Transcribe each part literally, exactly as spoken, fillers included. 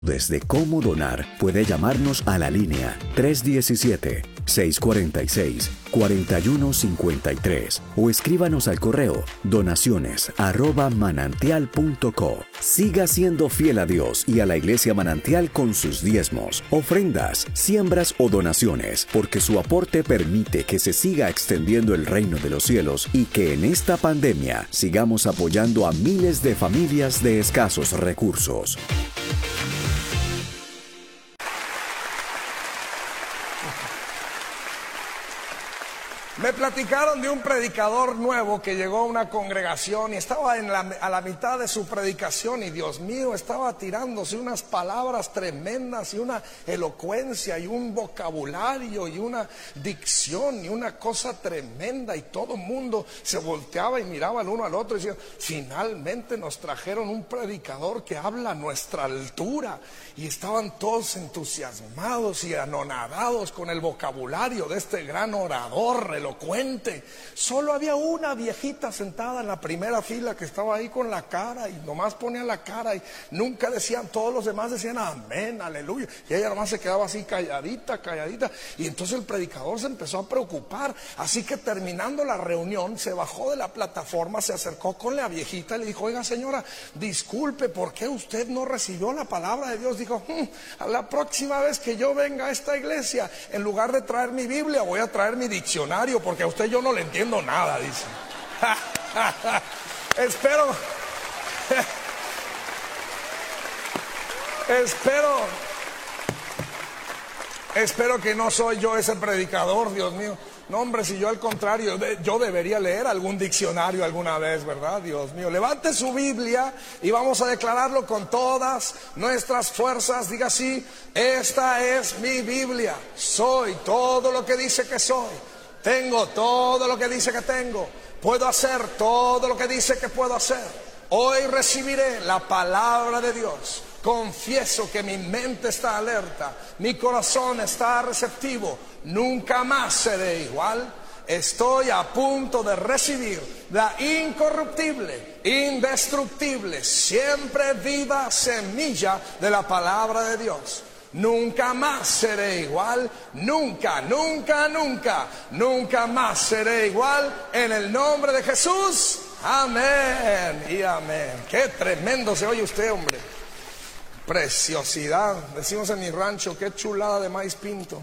Desde cómo donar, puede llamarnos a la línea tres uno siete, seis cuatro seis, cuatro uno cinco tres o escríbanos al correo donaciones arroba manantial punto co. Siga siendo fiel a Dios y a la Iglesia Manantial con sus diezmos, ofrendas, siembras o donaciones, porque su aporte permite que se siga extendiendo el reino de los cielos y que en esta pandemia sigamos apoyando a miles de familias de escasos recursos. Me platicaron de un predicador nuevo que llegó a una congregación y estaba en la, a la mitad de su predicación y Dios mío, estaba tirándose unas palabras tremendas y una elocuencia y un vocabulario y una dicción y una cosa tremenda, y todo el mundo se volteaba y miraba el uno al otro y decía: finalmente nos trajeron un predicador que habla a nuestra altura. Y estaban todos entusiasmados y anonadados con el vocabulario de este gran orador elocuente. Solo había una viejita sentada en la primera fila que estaba ahí con la cara y nomás ponía la cara y nunca decían, todos los demás decían amén, aleluya, y ella nomás se quedaba así calladita, calladita. Y entonces el predicador se empezó a preocupar, así que terminando la reunión se bajó de la plataforma, se acercó con la viejita y le dijo: oiga señora, disculpe, ¿por qué usted no recibió la palabra de Dios? Dijo: hm, a la próxima vez que yo venga a esta iglesia, en lugar de traer mi Biblia, voy a traer mi diccionario, porque a usted yo no le entiendo nada, dice. Espero Espero Espero que no soy yo ese predicador, Dios mío. No, hombre, si yo al contrario, yo debería leer algún diccionario alguna vez, ¿verdad? Dios mío, levante su Biblia y vamos a declararlo con todas nuestras fuerzas. Diga así: esta es mi Biblia, soy todo lo que dice que soy, tengo todo lo que dice que tengo, puedo hacer todo lo que dice que puedo hacer. Hoy recibiré la palabra de Dios. Confieso que mi mente está alerta, mi corazón está receptivo, nunca más seré igual. Estoy a punto de recibir la incorruptible, indestructible, siempre viva semilla de la palabra de Dios. Nunca más seré igual, nunca, nunca, nunca, nunca más seré igual, en el nombre de Jesús. Amén y amén. Qué tremendo se oye usted, hombre. Preciosidad, decimos en mi rancho, qué chulada de maíz pinto.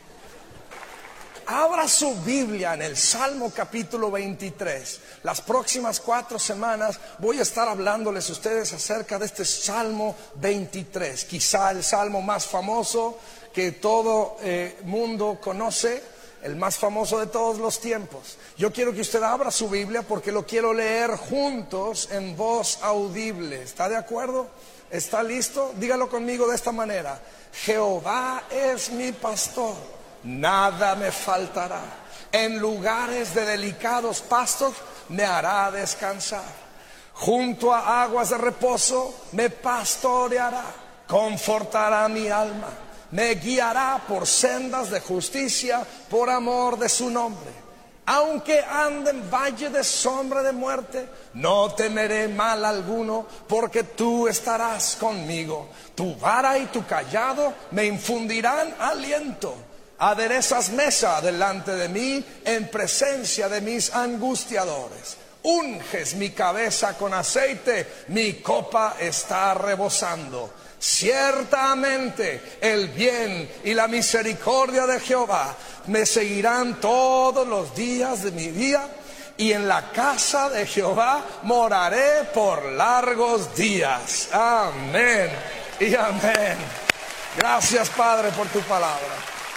Abra su Biblia en el Salmo capítulo veintitrés. Las próximas cuatro semanas voy a estar hablándoles a ustedes acerca de este Salmo veintitrés. Quizá el salmo más famoso que todo eh, mundo conoce, el más famoso de todos los tiempos. Yo quiero que usted abra su Biblia porque lo quiero leer juntos en voz audible. ¿Está de acuerdo? ¿Está listo? Dígalo conmigo de esta manera: Jehová es mi pastor, nada me faltará. En lugares de delicados pastos me hará descansar. Junto a aguas de reposo me pastoreará. Confortará mi alma. Me guiará por sendas de justicia por amor de su nombre. Aunque ande en valle de sombra de muerte, no temeré mal alguno, porque tú estarás conmigo. Tu vara y tu cayado me infundirán aliento. Aderezas mesa delante de mí en presencia de mis angustiadores. Unges mi cabeza con aceite, mi copa está rebosando. Ciertamente el bien y la misericordia de Jehová me seguirán todos los días de mi vida, y en la casa de Jehová moraré por largos días. Amén y amén. Gracias, Padre, por tu palabra.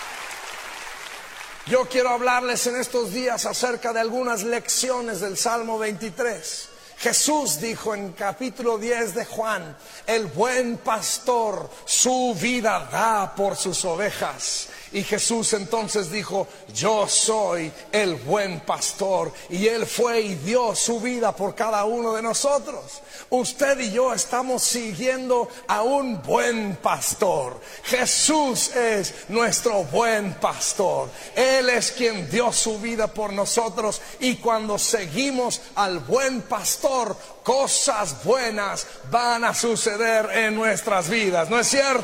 Yo quiero hablarles en estos días acerca de algunas lecciones del Salmo veintitrés. Jesús dijo en capítulo diez de Juan: el buen pastor su vida da por sus ovejas. Y Jesús entonces dijo: yo soy el buen pastor, y Él fue y dio su vida por cada uno de nosotros. Usted y yo estamos siguiendo a un buen pastor. Jesús es nuestro buen pastor. Él es quien dio su vida por nosotros, y cuando seguimos al buen pastor, cosas buenas van a suceder en nuestras vidas, ¿no es cierto?